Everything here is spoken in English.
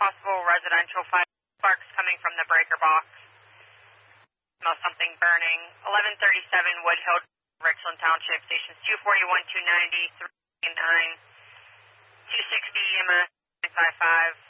possible residential fire sparks coming from the breaker box. Smell something burning. 1137 Wood Hill, Richland Township, stations 241, 290, 389, 260 EMS 55.